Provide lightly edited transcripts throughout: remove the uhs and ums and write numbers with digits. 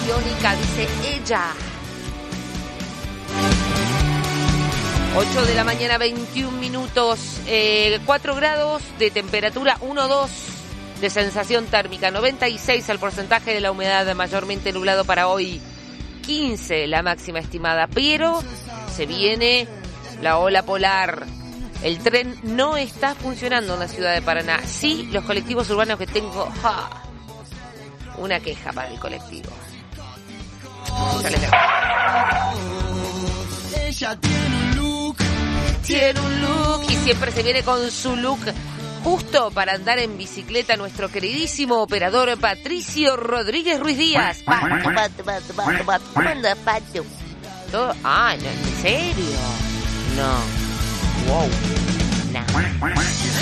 biónica, dice ella. 8 de la mañana, 21 minutos, 4 grados de temperatura, 1,2 de sensación térmica, 96 el porcentaje de la humedad, mayormente nublado para hoy, 15 la máxima estimada, pero se viene la ola polar. El tren no está funcionando en la ciudad de Paraná. Sí, los colectivos urbanos que tengo, una queja para el colectivo. Ella tiene un look y siempre se viene con su look justo para andar en bicicleta nuestro queridísimo operador Patricio Rodríguez Ruiz Díaz. Todo, no, ¿en serio? No. Wow. No.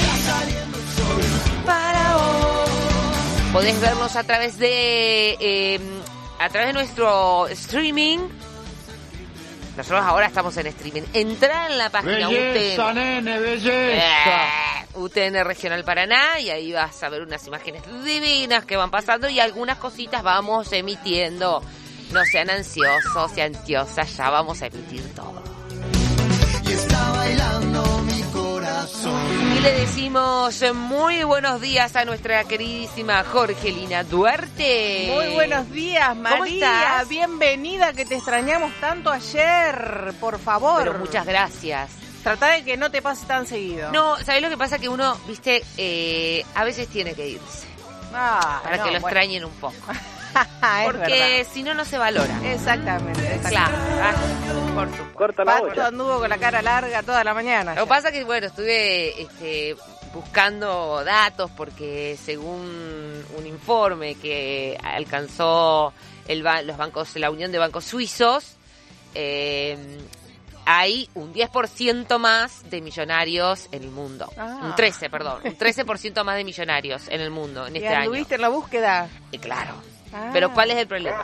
Para vos. Podés vernos a través de nuestro streaming. Nosotros ahora estamos en streaming. Entrá en la página belleza, UTN. Nene, belleza. UTN Regional Paraná, y ahí vas a ver unas imágenes divinas que van pasando y algunas cositas vamos emitiendo. No sean ansiosos y ansiosas, ya vamos a emitir todo. y está bailando mi corazón. Y le decimos muy buenos días a nuestra queridísima Jorgelina Duarte. Muy buenos días, María. ¿Cómo estás? Bienvenida, que te extrañamos tanto ayer, por favor. Pero muchas gracias. Trata de que no te pase tan seguido. No, ¿sabés lo que pasa? Que uno, viste, a veces tiene que irse. Para que lo extrañen un poco. Porque si no, no se valora. Exactamente. Claro, por supuesto. Corta la Pato olla. anduvo con la cara larga toda la mañana. Lo que pasa que, bueno, estuve buscando datos porque según un informe que alcanzó los bancos, la Unión de Bancos Suizos, hay un 10% más de millonarios en el mundo. Un 13% más de millonarios en el mundo en ¿Y este año. anduviste en la búsqueda? Y claro. Pero ¿cuál es el problema?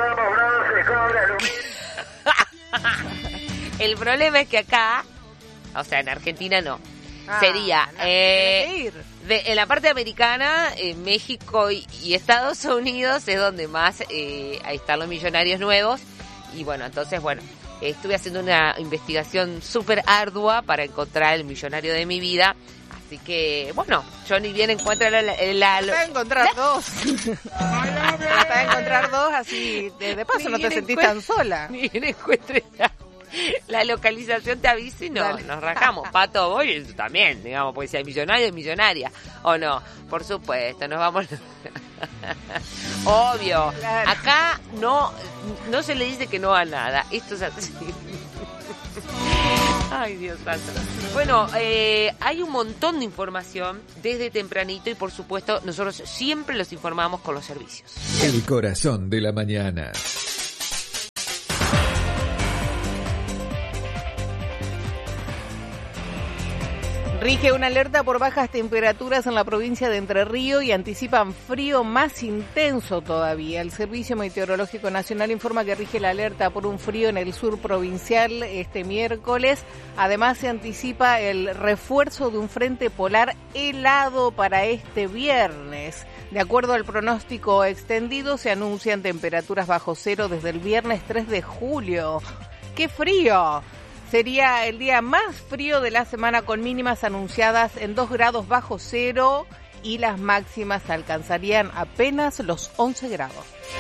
El problema es que acá, o sea, en Argentina no. Sería en la parte americana, México y Estados Unidos es donde más ahí están los millonarios nuevos. Y bueno, entonces, estuve haciendo una investigación súper ardua para encontrar el millonario de mi vida. Así que, yo ni bien encuentro Hasta encontrar dos. Hasta encontrar dos, así de paso no te sentís tan sola. Ni bien encuentre la localización, te aviso y nos rajamos. Pato, vos y también, digamos, porque si hay millonario, es millonaria. ¿O no? Por supuesto, nos vamos... Obvio. Claro. Acá no se le dice que no a nada. Esto es así. Ay, Dios santo. Bueno, hay un montón de información desde tempranito y, por supuesto, nosotros siempre los informamos con los servicios. El corazón de la mañana. Rige una alerta por bajas temperaturas en la provincia de Entre Ríos y anticipan frío más intenso todavía. El Servicio Meteorológico Nacional informa que rige la alerta por un frío en el sur provincial este miércoles. Además, se anticipa el refuerzo de un frente polar helado para este viernes. De acuerdo al pronóstico extendido, se anuncian temperaturas bajo cero desde el viernes 3 de julio. ¡Qué frío! Sería el día más frío de la semana, con mínimas anunciadas en 2 grados bajo cero y las máximas alcanzarían apenas los 11 grados.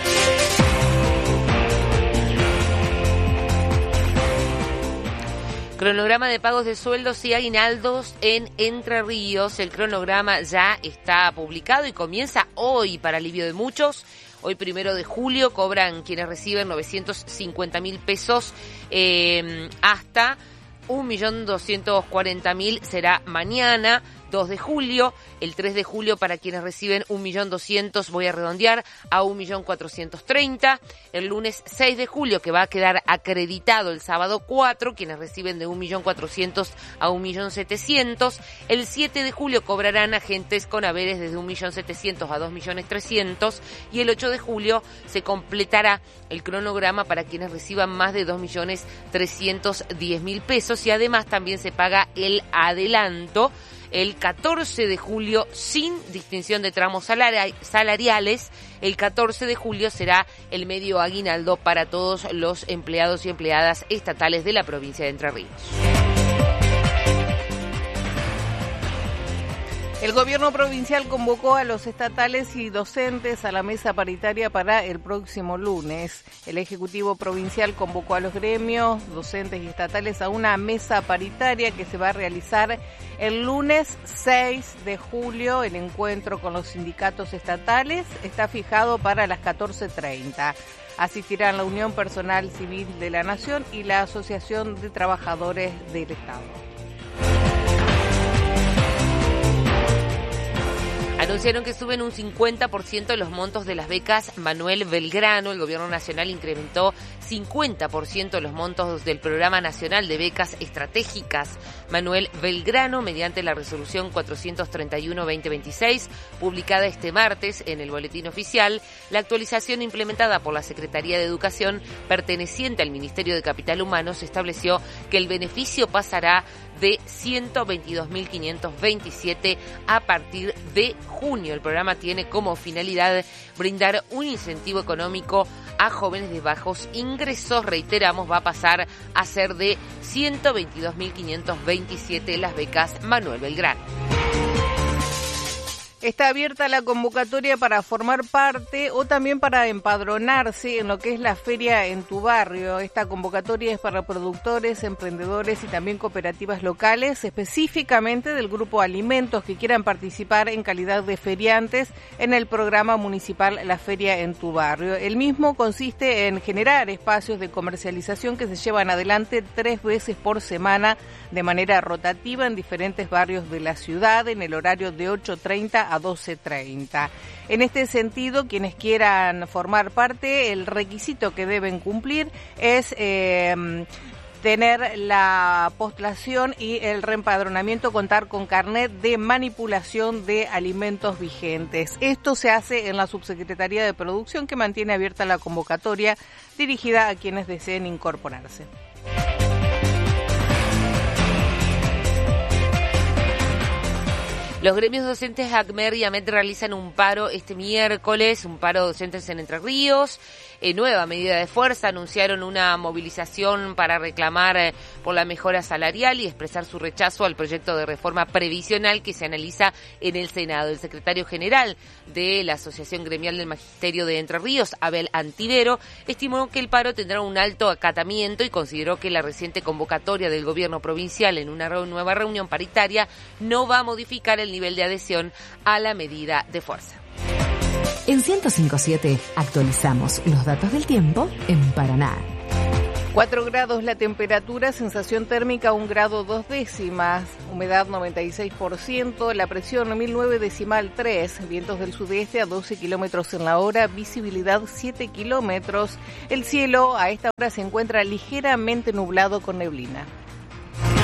Cronograma de pagos de sueldos y aguinaldos en Entre Ríos. El cronograma ya está publicado y comienza hoy para alivio de muchos. Hoy, 1 de julio, cobran quienes reciben 950.000 pesos hasta 1.240.000 será mañana, 2 de julio. El 3 de julio para quienes reciben 1.200.000, voy a redondear, a 1.430.000. El lunes 6 de julio, que va a quedar acreditado el sábado 4, quienes reciben de 1.400.000 a 1.700.000. El 7 de julio cobrarán agentes con haberes desde 1.700.000 a 2.300.000. Y el 8 de julio se completará el cronograma para quienes reciban más de 2.310.000 pesos. Y además también se paga el adelanto el 14 de julio sin distinción de tramos salariales. El 14 de julio será el medio aguinaldo para todos los empleados y empleadas estatales de la provincia de Entre Ríos. El gobierno provincial convocó a los estatales y docentes a la mesa paritaria para el próximo lunes. El Ejecutivo Provincial convocó a los gremios, docentes y estatales a una mesa paritaria que se va a realizar el lunes 6 de julio. El encuentro con los sindicatos estatales está fijado para las 14:30. Asistirán la Unión Personal Civil de la Nación y la Asociación de Trabajadores del Estado. Anunciaron que suben un 50% los montos de las becas Manuel Belgrano. El Gobierno Nacional incrementó 50% los montos del Programa Nacional de Becas Estratégicas Manuel Belgrano mediante la resolución 431-2026, publicada este martes en el Boletín Oficial. La actualización implementada por la Secretaría de Educación, perteneciente al Ministerio de Capital Humano, se estableció que el beneficio pasará de 122.527 a partir de junio. El programa tiene como finalidad brindar un incentivo económico a jóvenes de bajos ingresos. Reiteramos, va a pasar a ser de 122.527 las becas Manuel Belgrano. Está abierta la convocatoria para formar parte o también para empadronarse en lo que es la feria en tu barrio. Esta convocatoria es para productores, emprendedores y también cooperativas locales, específicamente del grupo Alimentos, que quieran participar en calidad de feriantes en el programa municipal La Feria en tu Barrio. El mismo consiste en generar espacios de comercialización que se llevan adelante 3 veces por semana de manera rotativa en diferentes barrios de la ciudad en el horario de 8:30 a 12:30. En este sentido, quienes quieran formar parte, el requisito que deben cumplir es tener la postulación y el reempadronamiento, contar con carnet de manipulación de alimentos vigentes. Esto se hace en la Subsecretaría de Producción, que mantiene abierta la convocatoria dirigida a quienes deseen incorporarse. Los gremios docentes ACMER y AMET realizan un paro este miércoles, un paro de docentes en Entre Ríos. Nueva medida de fuerza, anunciaron una movilización para reclamar por la mejora salarial y expresar su rechazo al proyecto de reforma previsional que se analiza en el Senado. El secretario general de la Asociación Gremial del Magisterio de Entre Ríos, Abel Antivero, estimó que el paro tendrá un alto acatamiento y consideró que la reciente convocatoria del gobierno provincial en una nueva reunión paritaria no va a modificar el nivel de adhesión a la medida de fuerza. En 105.7 actualizamos los datos del tiempo en Paraná. 4 grados la temperatura, sensación térmica 1 grado 2 décimas, humedad 96%, la presión 1009,3, vientos del sudeste a 12 kilómetros en la hora, visibilidad 7 kilómetros. El cielo a esta hora se encuentra ligeramente nublado con neblina.